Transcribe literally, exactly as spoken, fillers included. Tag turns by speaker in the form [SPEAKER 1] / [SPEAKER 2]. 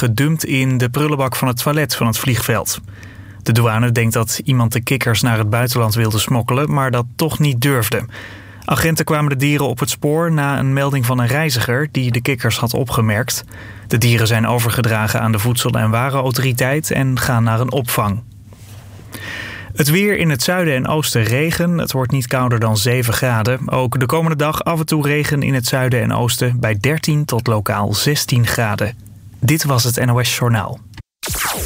[SPEAKER 1] gedumpt in de prullenbak van het toilet van het vliegveld. De douane denkt dat iemand de kikkers naar het buitenland wilde smokkelen, maar dat toch niet durfde. Agenten kwamen de dieren op het spoor na een melding van een reiziger die de kikkers had opgemerkt. De dieren zijn overgedragen aan de Voedsel- en Warenautoriteit en gaan naar een opvang. Het weer in het zuiden en oosten regen. Het wordt niet kouder dan zeven graden. Ook de komende dag af en toe regen in het zuiden en oosten bij dertien tot lokaal zestien graden. Dit was het N O S Journaal.